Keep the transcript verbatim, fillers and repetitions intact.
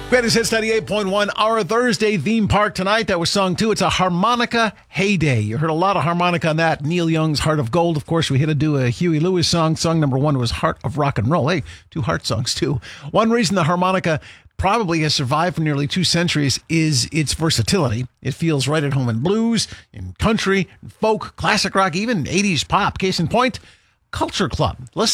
Greatest Hits ninety-eight point one, our Thursday theme park tonight. That was song two. It's a harmonica heyday. You heard a lot of harmonica on that. Neil Young's Heart of Gold. Of course, we had to do a Huey Lewis song. Song number one was Heart of Rock and Roll. Hey, two Heart songs, too. One reason the harmonica probably has survived for nearly two centuries is its versatility. It feels right at home in blues, in country, folk, classic rock, even eighties pop. Case in point, Culture Club. Listen.